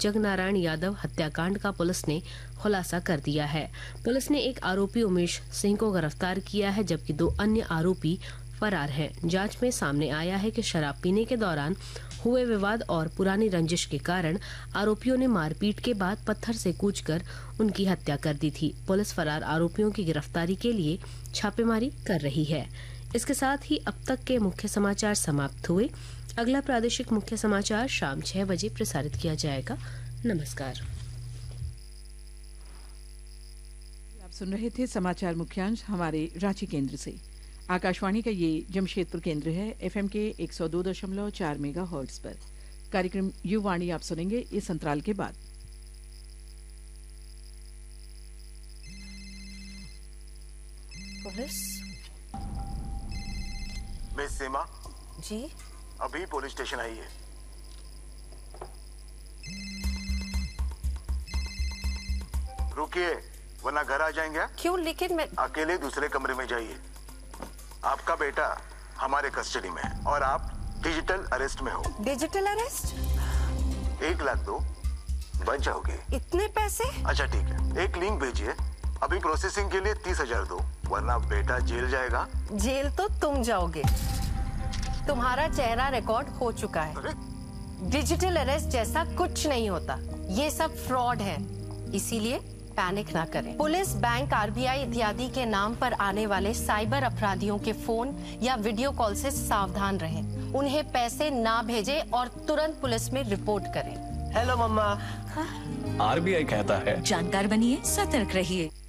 जगनारायण यादव हत्याकांड का पुलिस ने खुलासा कर दिया है। पुलिस ने एक आरोपी उमेश सिंह को गिरफ्तार किया है, जबकि 2 अन्य आरोपी फरार हैं। जांच में सामने आया है कि शराब पीने के दौरान हुए विवाद और पुरानी रंजिश के कारण आरोपियों ने मारपीट के बाद पत्थर से कूचकर उनकी हत्या कर दी थी। पुलिस फरार आरोपियों की गिरफ्तारी के लिए छापेमारी कर रही है। इसके साथ ही अब तक के मुख्य समाचार समाप्त हुए। अगला प्रादेशिक मुख्य समाचार शाम 6 बजे प्रसारित किया जाएगा। नमस्कार। आप सुन रहे थे समाचार मुख्यांश हमारे रांची केंद्र से। आकाशवाणी का ये जमशेदपुर केंद्र है। एफएम के 102.4 मेगाहर्ट्ज पर कार्यक्रम युवाणी आप सुनेंगे इस अंतराल के बाद। पुलिस मिस सीमा जी, अभी पुलिस स्टेशन आई है। रुकिए वरना घर आ जाएंगे। क्यों? लेकिन मैं अकेले दूसरे कमरे में जाइए। आपका बेटा हमारे कस्टडी में है और आप डिजिटल अरेस्ट में हो। Digital arrest? 1 लाख दो, बच जाओगे। इतने पैसे? अच्छा ठीक है, एक लिंक भेजिए। अभी प्रोसेसिंग के लिए 30,000 दो, वरना बेटा जेल जाएगा। जेल तो तुम जाओगे। तुम्हारा चेहरा रिकॉर्ड हो चुका है। अरे? डिजिटल अरेस्ट जैसा कुछ नहीं होता, ये सब फ्रॉड है। इसीलिए पैनिक ना करें। पुलिस, बैंक, आरबीआई इत्यादि के नाम पर आने वाले साइबर अपराधियों के फोन या वीडियो कॉल से सावधान रहें। उन्हें पैसे ना भेजें और तुरंत पुलिस में रिपोर्ट करें। हेलो मम्मा। आरबीआई कहता है जानकार बनिए, सतर्क रहिए।